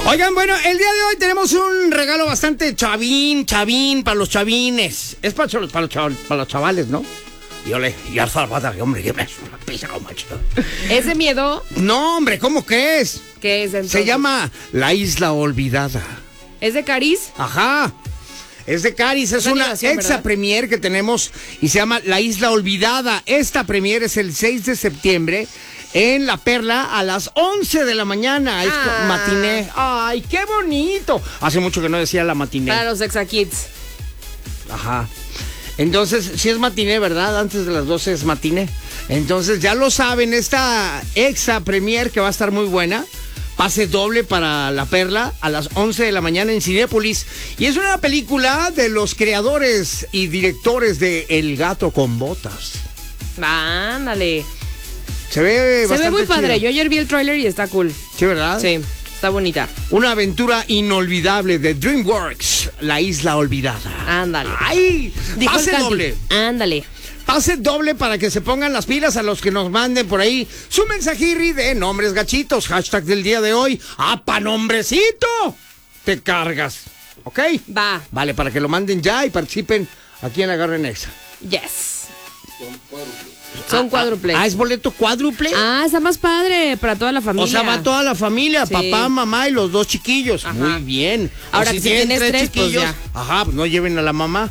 Oigan, bueno, el día de hoy tenemos un regalo bastante chavín, para los chavines. Es para los chavales, ¿no? Y al Zapata, hombre, que me pisa como macho. ¿Es de miedo? No, hombre, ¿cómo que es? ¿Qué es entonces? Se llama La Isla Olvidada. ¿Es de Caris? Ajá. Es de Caris, es una exa premier que tenemos y se llama La Isla Olvidada. Esta premier es el 6 de septiembre en La Perla a las 11 de la mañana. Es matiné. ¡Ay, qué bonito! Hace mucho que no decía la matiné. Para los Exa Kids. Ajá. Entonces, sí es matiné, ¿verdad? Antes de las 12 es matiné. Entonces, ya lo saben, esta exa premier que va a estar muy buena. Pase doble para La Perla a las 11 de la mañana en Cinépolis. Y es una película de los creadores y directores de El Gato con Botas. Ándale. Se ve muy padre. chida. Yo ayer vi el tráiler y está cool. Sí, ¿verdad? Sí, está bonita. Una aventura inolvidable de DreamWorks, La Isla Olvidada. Ándale. ¡Ay! Dijo Pase el Canti. doble. Ándale. Pase doble para que se pongan las pilas a los que nos manden por ahí su mensajirri de nombres gachitos. Hashtag del día de hoy. ¡Apa, nombrecito! Te cargas. ¿Ok? Va. Vale, para que lo manden ya y participen aquí en Agarren Exa. Yes. Son cuádruples. ¿Es boleto cuádruple? Está más padre para toda la familia. O sea, va toda la familia, Sí. papá, mamá y los dos chiquillos. Ajá. Muy bien. Ahora, O si tienes tres, pues ya. Ajá, pues no lleven a la mamá.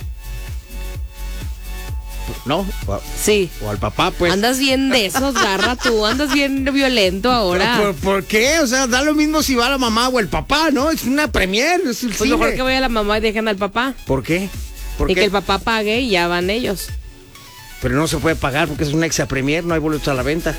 ¿No? Sí. O al papá, pues. Andas bien de esos, Garra, tú. Andas bien violento ahora. ¿Por qué? O sea, da lo mismo si va la mamá o el papá, ¿no? Es una premier, es el Pues cine. mejor que vaya la mamá y dejen al papá. ¿Por qué? ¿Por Y qué? que el papá pague y ya van ellos. Pero no se puede pagar porque es una exa premier, no hay boletos a la venta.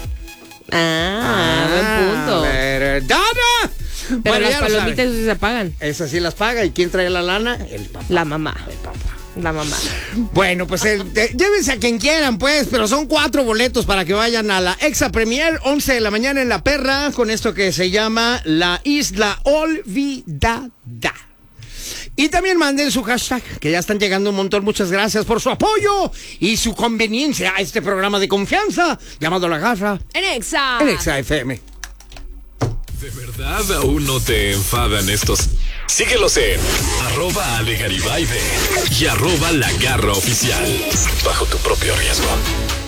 Buen punto. ¿Verdad? Pero Bueno, las ya lo palomitas saben. sí se pagan. Esas sí las paga. ¿Y quién trae la lana? El papá. La mamá. El papá. La mamá. Bueno, pues llévense a quien quieran, pues, pero son 4 boletos para que vayan a la Exa Premier, 11 de la mañana en La Perla, con esto que se llama La Isla Olvidada. Y también manden su hashtag, que ya están llegando un montón. Muchas gracias por su apoyo y su conveniencia a este programa de confianza llamado La Garra En Exa. en Exa FM. ¿De verdad aún no te enfadan estos? Síguelos en @AleGaribay y @LaGarraOficial. Bajo tu propio riesgo.